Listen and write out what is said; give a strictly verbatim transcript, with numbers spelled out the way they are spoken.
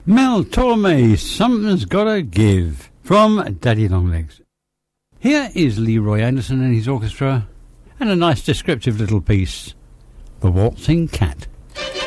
Mel Torme, Something's Gotta Give, from Daddy Longlegs. Here is Leroy Anderson and his orchestra, and a nice descriptive little piece, The Waltzing Cat.